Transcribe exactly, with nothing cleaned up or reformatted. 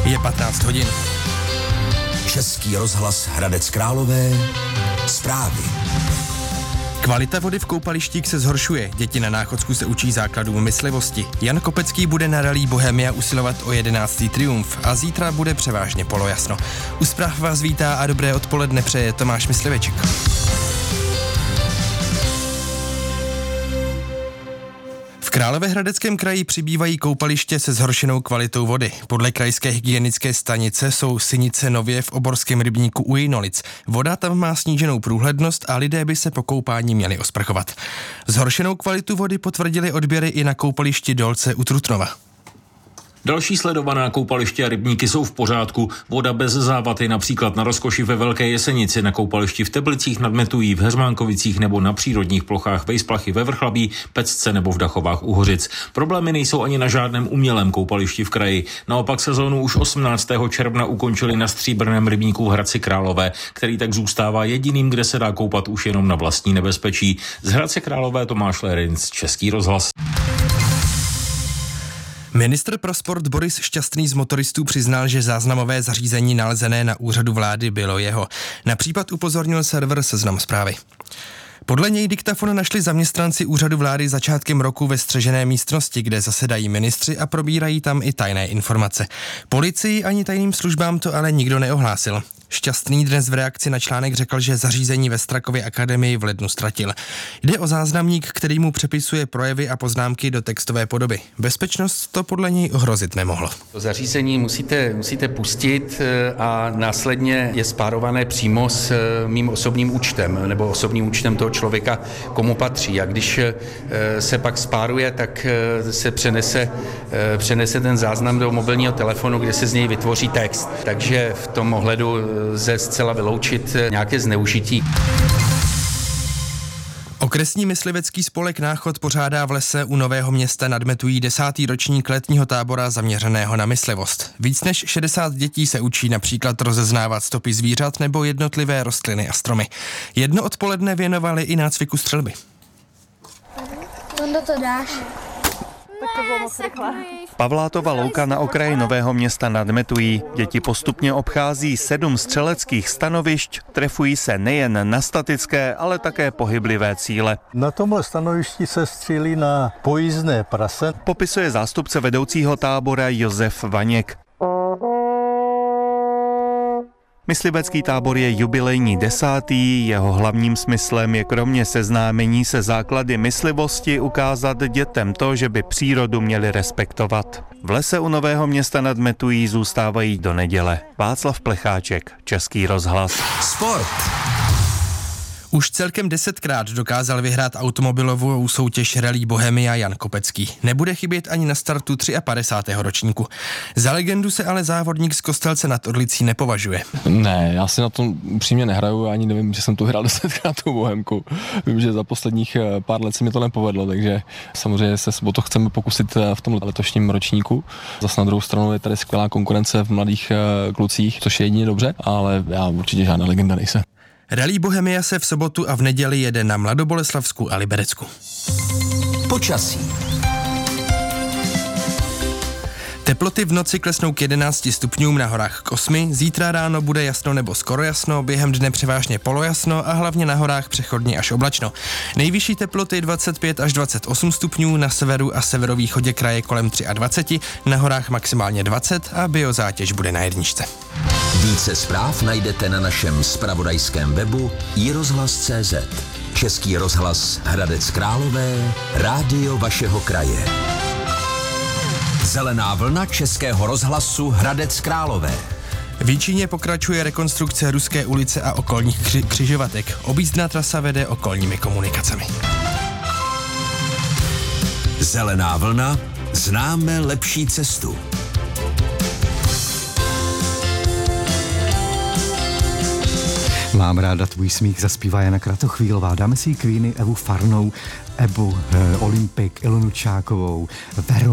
Je patnáct hodin. Český rozhlas Hradec Králové. Zprávy. Kvalita vody v koupalištích se zhoršuje. Děti na Náchodsku se učí základům myslivosti. Jan Kopecký bude na rallye Bohemia usilovat o jedenáctý triumf a zítra bude převážně polojasno. U zpráv vás vítá a dobré odpoledne přeje Tomáš Mysliveček. V Královéhradeckém kraji přibývají koupaliště se zhoršenou kvalitou vody. Podle krajské hygienické stanice jsou Synice Nově v Oborském rybníku u Jinolic. Voda tam má sníženou průhlednost a lidé by se po koupání měli osprchovat. Zhoršenou kvalitu vody potvrdili odběry i na koupališti Dolce u Trutnova. Další sledovaná koupaliště a rybníky jsou v pořádku. Voda bez závady, například na Rozkoši ve Velké Jesenici, na koupališti v Teplicích nad Metují, v Heřmánkovicích nebo na přírodních plochách Vejsplachy ve Vrchlabí, Pecce nebo v Dachovách u Hořic. Problémy nejsou ani na žádném umělém koupališti v kraji. Naopak sezónu už osmnáctého června ukončili na Stříbrném rybníku v Hradci Králové, který tak zůstává jediným, kde se dá koupat už jenom na vlastní nebezpečí. Z Hradce Králové Tomáš Lérinc, Český rozhlas. Ministr pro sport Boris Šťastný z motoristů přiznal, že záznamové zařízení nalezené na úřadu vlády bylo jeho. Na případ upozornil server Seznam Zprávy. Podle něj diktafon našli zaměstnanci úřadu vlády začátkem roku ve střežené místnosti, kde zasedají ministři a probírají tam i tajné informace. Policii ani tajným službám to ale nikdo neohlásil. Šťastný dnes v reakci na článek řekl, že zařízení ve Strakově akademii v lednu ztratil. Jde o záznamník, který mu přepisuje projevy a poznámky do textové podoby. Bezpečnost to podle něj ohrozit nemohlo. To zařízení musíte, musíte pustit a následně je spárované přímo s mým osobním účtem nebo osobním účtem toho člověka, komu patří. A když se pak spáruje, tak se přenese, přenese ten záznam do mobilního telefonu, kde se z něj vytvoří text. Takže v tom ohledu lze zcela vyloučit nějaké zneužití. Okresní myslivecký spolek Náchod pořádá v lese u Nového Města nad Metují desátý ročník letního tábora zaměřeného na myslivost. Víc než šedesát dětí se učí například rozeznávat stopy zvířat nebo jednotlivé rostliny a stromy. Jedno odpoledne věnovali i nácviku střelby. Tondo to dáš? Pavlátova louka na okraji Nového Města nad Metují. Děti postupně obchází sedm střeleckých stanovišť, trefují se nejen na statické, ale také pohyblivé cíle. Na tomhle stanovišti se střílí na pojízdné prase. Popisuje zástupce vedoucího tábora Josef Vaněk. Myslivecký tábor je jubilejní desátý, jeho hlavním smyslem je kromě seznámení se základy myslivosti ukázat dětem to, že by přírodu měli respektovat. V lese u Nového Města nad Metují zůstávají do neděle. Václav Plecháček, Český rozhlas. Sport. Už celkem desetkrát dokázal vyhrát automobilovou soutěž rallye Bohemia Jan Kopecký. Nebude chybět ani na startu padesátého třetího ročníku. Za legendu se ale závodník z Kostelce nad Orlicí nepovažuje. Ne, já si na tom upřímně nehraju, ani nevím, že jsem tu hrál desetkrát tu Bohemku. Vím, že za posledních pár let se mi to nepovedlo, takže samozřejmě se o to chceme pokusit v tom letošním ročníku. Zas na druhou stranu je tady skvělá konkurence v mladých klucích, což je jedině dobře, ale já určitě žádná legenda nejsem. Rallye Bohemia se v sobotu a v neděli jede na Mladoboleslavsku a Liberecku. Počasí. Teploty v noci klesnou k jedenácti stupňům, na horách k osmi, zítra ráno bude jasno nebo skoro jasno, během dne převážně polojasno a hlavně na horách přechodně až oblačno. Nejvyšší teploty dvacet pět až dvacet osm stupňů, na severu a severovýchodě kraje kolem dvacet tři, na horách maximálně dvacet a biozátěž bude na jedničce. Více zpráv najdete na našem zpravodajském webu i rozhlas tečka cé zet. Český rozhlas Hradec Králové, rádio vašeho kraje. Zelená vlna Českého rozhlasu Hradec Králové. V Jíčíně pokračuje rekonstrukce Ruské ulice a okolních kři- křižovatek. Objízdná trasa vede okolními komunikacemi. Zelená vlna, známe lepší cestu. Mám ráda tvůj smích, zaspívá Jana Kratochvílová. Dáme si Queeny, Evu Farnou, Ebu, eh, Olympik, Ilonu Čákovou, Veru